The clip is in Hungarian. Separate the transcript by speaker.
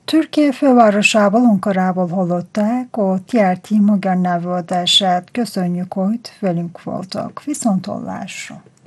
Speaker 1: Türkiye fővárosából, Ankarából hallották a TRT modern nyelvadását. Köszönjük, hogy velünk voltak. Viszonthallásra!